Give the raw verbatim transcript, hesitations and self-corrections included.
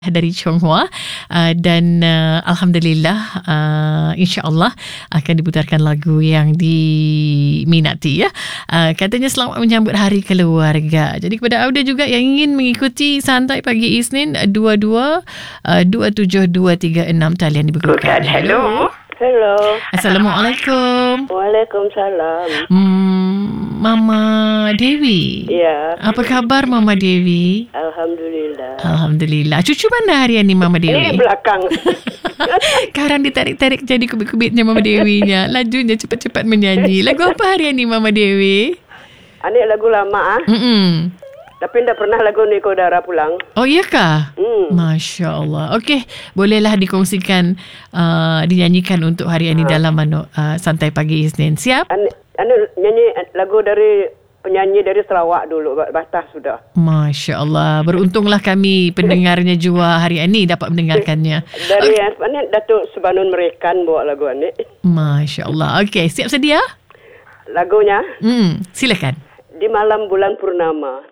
dari Chonghua uh, dan uh, Alhamdulillah uh, insya-Allah akan diputarkan lagu yang diminati ya. Uh, katanya selamat menyambut Hari Keluarga. Jadi kepada Auda juga yang ingin mengikuti Santai Pagi Isnin dua dua dua tujuh dua tiga enam talian dibukakan. Hello. Hello. Assalamualaikum. Waalaikumsalam. Hmm, Mama Dewi. Ya. Apa khabar Mama Dewi? Alhamdulillah. Alhamdulillah. Cucu mana hari ini Mama Dewi? Ini belakang. Sekarang ditarik-tarik jadi kubit-kubitnya Mama Dewinya. Lajunya cepat-cepat menyanyi. Lagu apa hari ini Mama Dewi? Ini lagu lama ah. Mm-mm. Tapi tidak pernah lagu Niko Dara pulang. Oh iya kah? Hmm. Masya Allah. Okey, bolehlah dikongsikan, uh, dinyanyikan untuk hari ini ha. dalam anu, uh, Santai Pagi Isnin. Siap? Ane, ane nyanyi lagu dari penyanyi dari Sarawak dulu. Batas sudah. Masya Allah. Beruntunglah kami pendengarnya jua hari ini dapat mendengarkannya. Dari okay. Ini Datuk Subanun Merekan bawa lagu ini. Masya Allah. Okey, siap sedia? Lagunya? Hmm, silakan. Di malam bulan purnama.